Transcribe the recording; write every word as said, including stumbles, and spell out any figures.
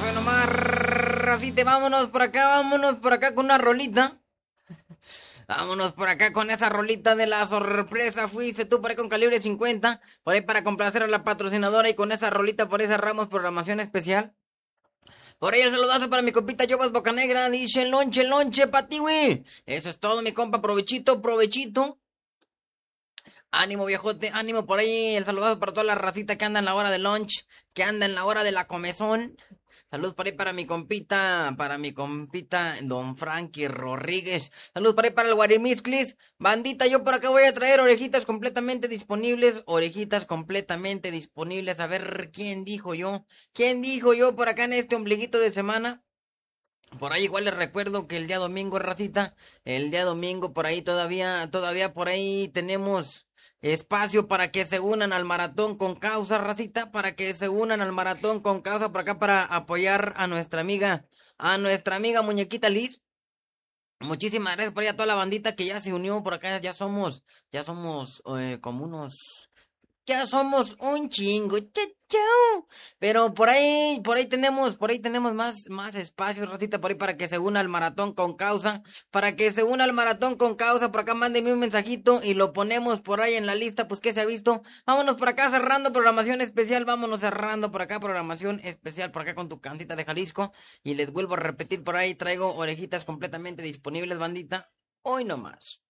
hoy nomás, racite, vámonos por acá, vámonos por acá con una rolita. Vámonos por acá con esa rolita de la sorpresa. Fuiste tú por ahí con calibre cincuenta. Por ahí para complacer a la patrocinadora. Y con esa rolita por ahí cerramos programación especial. Por ahí el saludazo para mi compita Yobas Bocanegra. Dice lonche, lonche, pati, güey. Eso es todo, mi compa. Provechito, provechito. Ánimo, viejote, ánimo por ahí. El saludazo para toda la racita que anda en la hora de lunch. Que anda en la hora de la comezón. Saludos por ahí para mi compita, para mi compita Don Frankie Rodríguez. Saludos por ahí para el Guarimisclis. Bandita, yo por acá voy a traer orejitas completamente disponibles. Orejitas completamente disponibles. A ver, ¿quién dijo yo? ¿Quién dijo yo por acá en este ombliguito de semana? Por ahí igual les recuerdo que el día domingo, racita, el día domingo por ahí todavía, todavía por ahí tenemos espacio para que se unan al maratón con causa, racita, para que se unan al maratón con causa por acá para apoyar a nuestra amiga, a nuestra amiga Muñequita Liz. Muchísimas gracias por ahí a toda la bandita que ya se unió por acá, ya somos, ya somos eh, como unos ya somos un chingo, chachao. Pero por ahí, por ahí tenemos, por ahí tenemos más, más espacio, ratita, por ahí para que se una al maratón con causa. Para que se una al maratón con causa, por acá mándenme un mensajito y lo ponemos por ahí en la lista, pues que se ha visto. Vámonos por acá cerrando programación especial, vámonos cerrando por acá programación especial, por acá con tu cancita de Jalisco. Y les vuelvo a repetir, por ahí traigo orejitas completamente disponibles, bandita. Hoy no más.